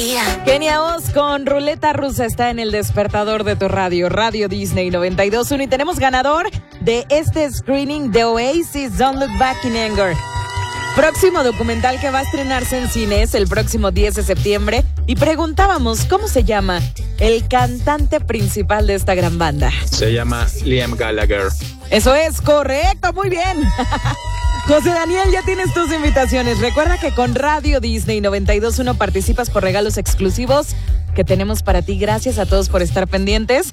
Kenia Oz con Ruleta Rusa está en el despertador de tu radio, Radio Disney 92.1, y tenemos ganador de este screening de Oasis, Don't Look Back in Anger. Próximo documental que va a estrenarse en cines el próximo 10 de septiembre, y preguntábamos cómo se llama el cantante principal de esta gran banda. Se llama Liam Gallagher. Eso es correcto, muy bien. José Daniel, ya tienes tus invitaciones. Recuerda que con Radio Disney 92.1 participas por regalos exclusivos que tenemos para ti. Gracias a todos por estar pendientes.